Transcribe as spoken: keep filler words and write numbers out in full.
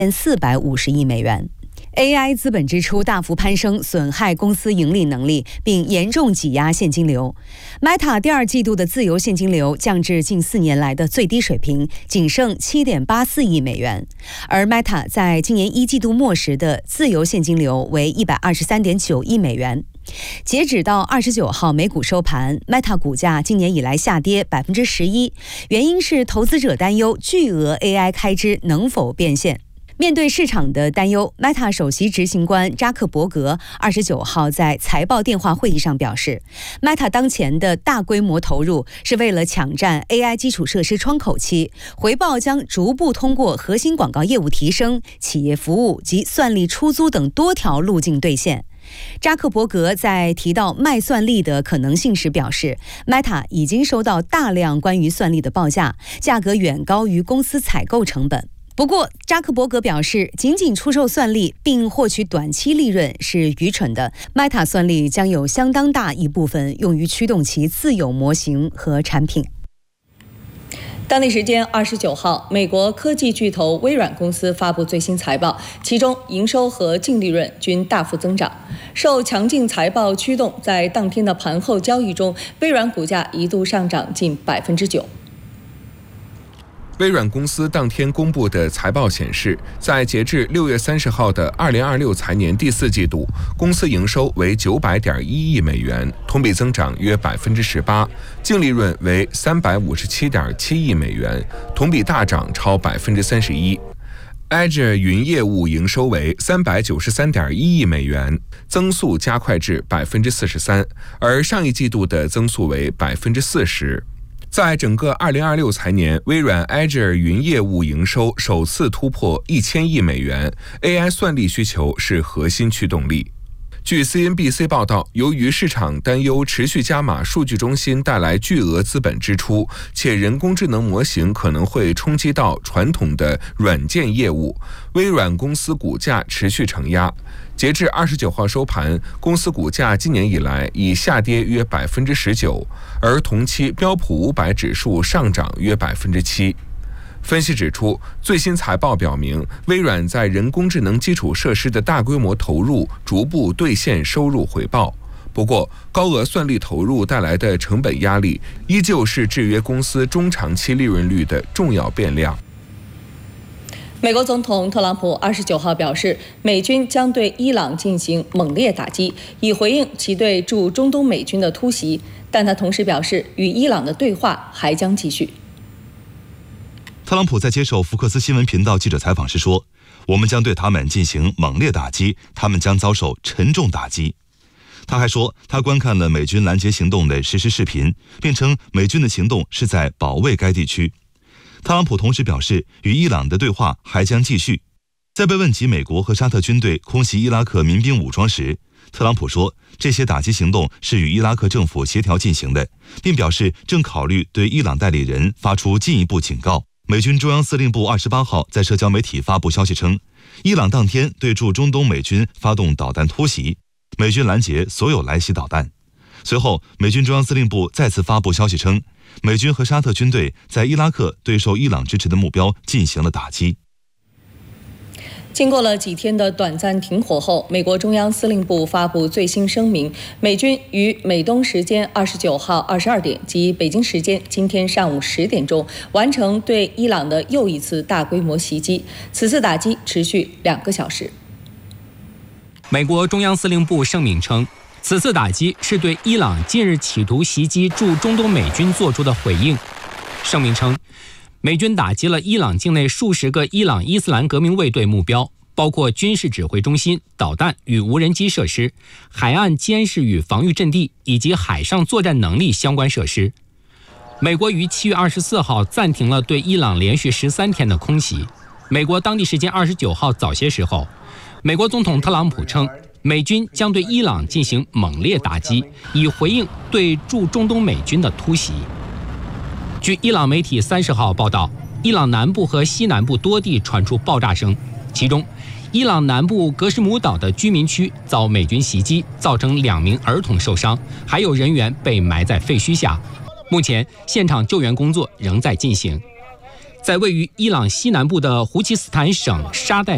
四百五十亿美元。A I 资本支出大幅攀升，损害公司盈利能力，并严重挤压现金流。Meta 第二季度的自由现金流降至近四年来的最低水平，仅剩 七点八四亿美元。而 Meta 在今年一季度末时的自由现金流为 一百二十三点九亿美元。截止到二十九号美股收盘 ，Meta 股价今年以来下跌 百分之十一， 原因是投资者担忧巨额 A I 开支能否变现。面对市场的担忧 ，Meta 首席执行官扎克伯格二十九号在财报电话会议上表示 ，Meta 当前的大规模投入是为了抢占 A I 基础设施窗口期，回报将逐步通过核心广告业务提升、企业服务及算力出租等多条路径兑现。扎克伯格在提到卖算力的可能性时表示 ，Meta 已经收到大量关于算力的报价，价格远高于公司采购成本。不过，扎克伯格表示，仅仅出售算力并获取短期利润是愚蠢的。Meta 算力将有相当大一部分用于驱动其自有模型和产品。 当地时间二十九号，美国科技巨头微软公司发布最新财报，其中营收和净利润均大幅增长。受强劲财报驱动，在当天的盘后交易中，微软股价一度上涨近百分之九。 微软公司当天公布的财报显示，在截至六月三十号的二零二六财年第四季度，公司营收为九百点一亿美元，同比增长约百分之十八，净利润为三百五十七点七亿美元，同比大涨超百分之三十一。Azure 云业务营收为三百九十三点一亿美元，增速加快至百分之四十三，而上一季度的增速为百分之四十。在整个二零二六财年，微软 Azure 云业务营收首次突破一千亿美元 ，A I 算力需求是核心驱动力。据 C N B C 报道，由于市场担忧持续加码数据中心带来巨额资本支出，且人工智能模型可能会冲击到传统的软件业务，微软公司股价持续承压。截至二十九号收盘，公司股价今年以来已下跌约百分之十九，而同期标普五百指数上涨约百分之七。分析指出，最新财报表明，微软在人工智能基础设施的大规模投入逐步兑现收入回报。不过，高额算力投入带来的成本压力，依旧是制约公司中长期利润率的重要变量。 美国总统特朗普二十九号表示，美军将对伊朗进行猛烈打击，以回应其对驻中东美军的突袭。但他同时表示，与伊朗的对话还将继续。 特朗普在接受福克斯新闻频道记者采访时说：“我们将对他们进行猛烈打击，他们将遭受沉重打击。”他还说，他观看了美军拦截行动的实时视频，并称美军的行动是在保卫该地区。特朗普同时表示，与伊朗的对话还将继续。在被问及美国和沙特军队空袭伊拉克民兵武装时，特朗普说，这些打击行动是与伊拉克政府协调进行的，并表示正考虑对伊朗代理人发出进一步警告。美军中央司令部二十八号在社交媒体发布消息称，伊朗当天对驻中东美军发动导弹突袭，美军拦截所有来袭导弹。随后，美军中央司令部再次发布消息称，美军和沙特军队在伊拉克对受伊朗支持的目标进行了打击。 经过了几天的短暂停火后，美国中央司令部发布最新声明，美军于美东时间二十九号二十二点及北京时间今天上午十点钟完成对伊朗的又一次大规模袭击，此次打击持续两个小时。 美国中央司令部声明称，此次打击是对伊朗近日企图袭击驻中东美军做出的回应。声明称，美军打击了伊朗境内数十个伊朗伊斯兰革命卫队目标，包括军事指挥中心、导弹与无人机设施、海岸监视与防御阵地以及海上作战能力相关设施。美国于七月二十四号暂停了对伊朗连续十三天的空袭。美国当地时间二十九号早些时候，美国总统特朗普称，美军将对伊朗进行猛烈打击，以回应对驻中东美军的突袭。据伊朗媒体三十号报道，伊朗南部和西南部多地传出爆炸声，其中伊朗南部格什姆岛的居民区遭美军袭击，造成两名儿童受伤，还有人员被埋在废墟下。目前现场救援工作仍在进行。在位于伊朗西南部的胡奇斯坦省沙代